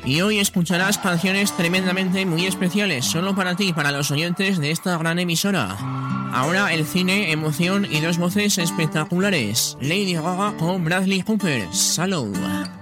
Y hoy escucharás canciones tremendamente muy especiales, solo para ti, para los oyentes de esta gran emisora. Ahora el cine, emoción y dos voces espectaculares. Lady Gaga con Bradley Cooper. Salud.